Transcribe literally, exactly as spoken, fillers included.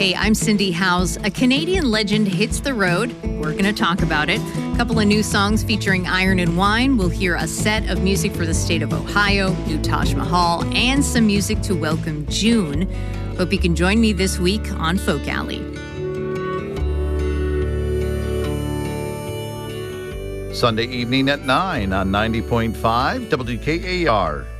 Hey, I'm Cindy Howes. A Canadian legend hits the road. We're going to talk about it. A couple of new songs featuring Iron and Wine. We'll hear a set of music for the state of Ohio, new Taj Mahal, and some music to welcome June. Hope you can join me this week on Folk Alley. Sunday evening at nine on ninety point five W K A R.